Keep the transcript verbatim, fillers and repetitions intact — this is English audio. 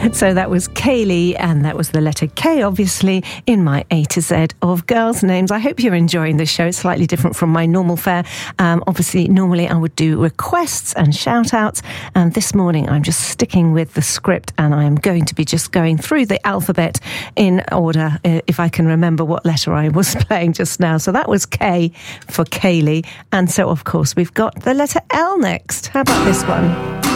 So that was Kaylee, and that was the letter K, obviously, in my A to Z of girls' names. I hope you're enjoying this show. It's slightly different from my normal fare. Um, obviously, normally I would do requests and shout-outs, and this morning I'm just sticking with the script, and I am going to be just going through the alphabet in order, uh, if I can remember what letter I was playing just now. So that was K for Kaylee, and so, of course, we've got the letter L next. How about this one?